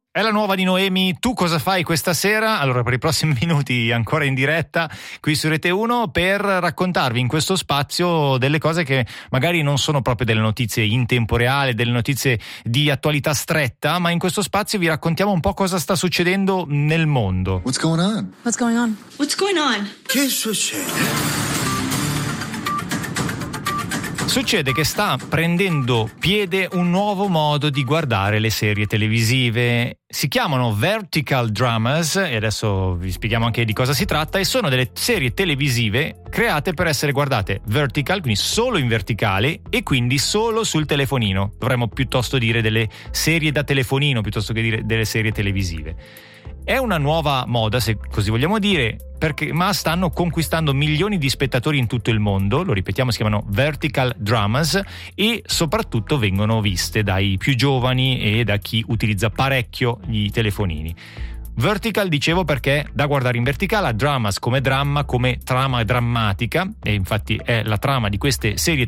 È la nuova di Noemi. Tu cosa fai questa sera? Allora, per i prossimi minuti ancora in diretta qui su Rete 1 per raccontarvi in questo spazio delle cose che magari non sono proprio delle notizie in tempo reale, delle notizie di attualità stretta, ma in questo spazio vi raccontiamo un po' cosa sta succedendo nel mondo. What's going on? What's going on? What's going on? Che succede? Succede che sta prendendo piede un nuovo modo di guardare le serie televisive. Si chiamano vertical dramas e adesso vi spieghiamo anche di cosa si tratta, e sono delle serie televisive create per essere guardate vertical, quindi solo in verticale e quindi solo sul telefonino. Dovremmo piuttosto dire delle serie da telefonino piuttosto che dire delle serie televisive. È una nuova moda, se così vogliamo dire, ma stanno conquistando milioni di spettatori in tutto il mondo. Lo ripetiamo, si chiamano vertical dramas e soprattutto vengono viste dai più giovani e da chi utilizza parecchio i telefonini. Vertical, dicevo, perché da guardare in verticale, a dramas come dramma, come trama drammatica, e infatti è la trama di queste serie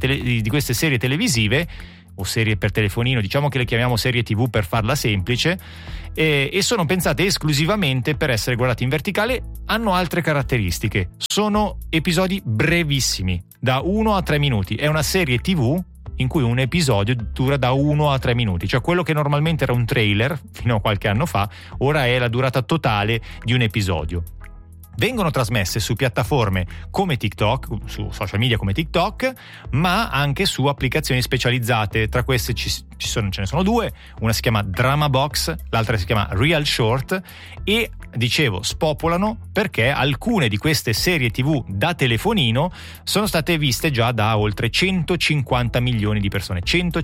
televisive o serie per telefonino, diciamo che le chiamiamo serie TV per farla semplice, e sono pensate esclusivamente per essere guardate in verticale. Hanno altre caratteristiche, sono episodi brevissimi, da 1 a 3 minuti. È una serie TV in cui un episodio dura da 1 a 3 minuti, cioè quello che normalmente era un trailer fino a qualche anno fa, ora è la durata totale di un episodio. Vengono trasmesse su piattaforme come TikTok, su social media come TikTok, ma anche su applicazioni specializzate. Tra queste ce ne sono due, una si chiama Drama Box, l'altra si chiama Real Short, e dicevo spopolano perché alcune di queste serie TV da telefonino sono state viste già da oltre 150 milioni di persone.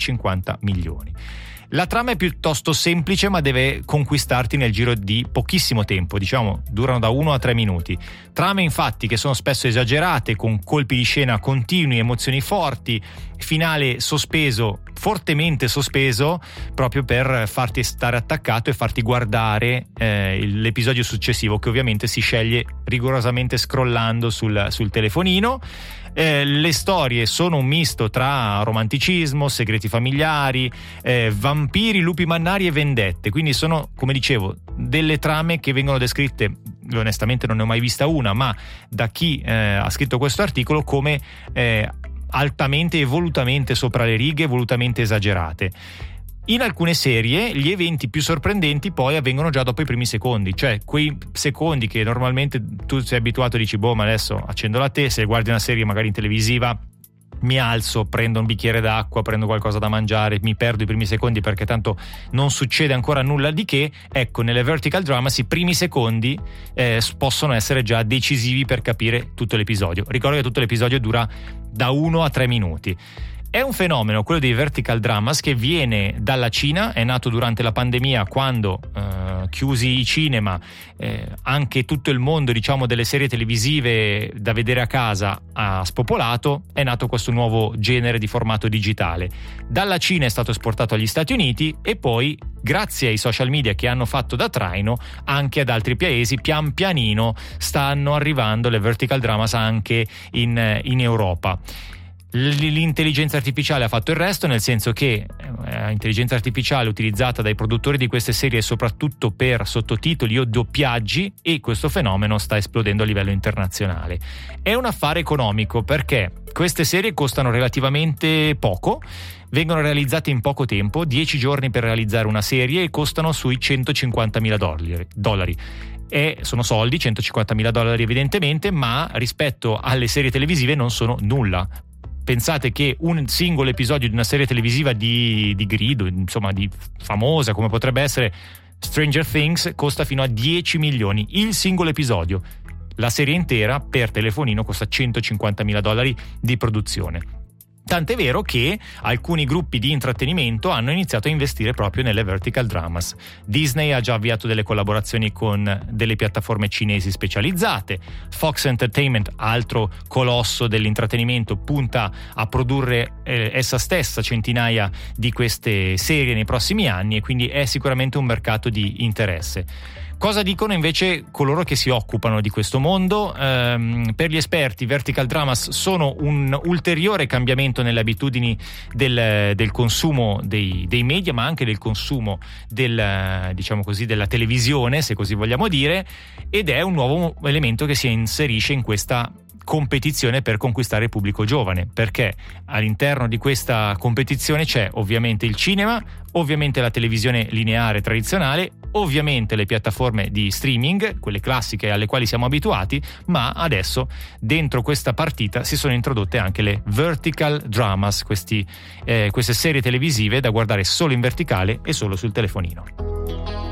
150 milioni. La trama è piuttosto semplice, ma deve conquistarti nel giro di pochissimo tempo, diciamo durano da 1 a 3 minuti. Trame infatti che sono spesso esagerate, con colpi di scena continui, emozioni forti, finale sospeso, fortemente sospeso, proprio per farti stare attaccato e farti guardare l'episodio successivo, che ovviamente si sceglie rigorosamente scrollando sul telefonino. Le storie sono un misto tra romanticismo, segreti familiari, vampiri, lupi mannari e vendette, quindi sono, come dicevo, delle trame che vengono descritte, onestamente non ne ho mai vista una, ma da chi ha scritto questo articolo, come altamente e volutamente sopra le righe, volutamente esagerate. In alcune serie gli eventi più sorprendenti poi avvengono già dopo i primi secondi, cioè quei secondi che normalmente tu sei abituato e dici ma adesso accendo la se guardi una serie magari in televisiva mi alzo, prendo un bicchiere d'acqua, prendo qualcosa da mangiare, mi perdo i primi secondi perché tanto non succede ancora nulla di che. Ecco, nelle vertical dramas i primi secondi possono essere già decisivi per capire tutto l'episodio. Ricordo che tutto l'episodio dura da 1 a 3 minuti. È un fenomeno, quello dei vertical dramas, che viene dalla Cina, è nato durante la pandemia, quando chiusi i cinema, anche tutto il mondo, diciamo, delle serie televisive da vedere a casa ha spopolato. È nato questo nuovo genere di formato digitale. Dalla Cina è stato esportato agli Stati Uniti e poi, grazie ai social media che hanno fatto da traino, anche ad altri paesi. Pian pianino stanno arrivando le vertical dramas anche in Europa. L'intelligenza artificiale ha fatto il resto, nel senso che l'intelligenza artificiale utilizzata dai produttori di queste serie soprattutto per sottotitoli o doppiaggi, e questo fenomeno sta esplodendo a livello internazionale. È un affare economico perché queste serie costano relativamente poco, vengono realizzate in poco tempo, 10 giorni per realizzare una serie, e costano sui $150.000. Sono soldi, $150.000 evidentemente, ma rispetto alle serie televisive non sono nulla. Pensate che un singolo episodio di una serie televisiva di grido, insomma di famosa come potrebbe essere Stranger Things, costa fino a 10 milioni il singolo episodio. La serie intera per telefonino costa $150.000 di produzione. Tant'è vero che alcuni gruppi di intrattenimento hanno iniziato a investire proprio nelle vertical dramas. Disney ha già avviato delle collaborazioni con delle piattaforme cinesi specializzate. Fox Entertainment, altro colosso dell'intrattenimento, punta a produrre essa stessa centinaia di queste serie nei prossimi anni, e quindi è sicuramente un mercato di interesse. Cosa dicono invece coloro che si occupano di questo mondo? Per gli esperti, vertical dramas sono un ulteriore cambiamento nelle abitudini del consumo dei media, ma anche del consumo diciamo così, della televisione, se così vogliamo dire, ed è un nuovo elemento che si inserisce in questa competizione per conquistare il pubblico giovane, perché all'interno di questa competizione c'è ovviamente il cinema, ovviamente la televisione lineare tradizionale, ovviamente le piattaforme di streaming, quelle classiche alle quali siamo abituati, ma adesso dentro questa partita si sono introdotte anche le vertical dramas, queste serie televisive da guardare solo in verticale e solo sul telefonino.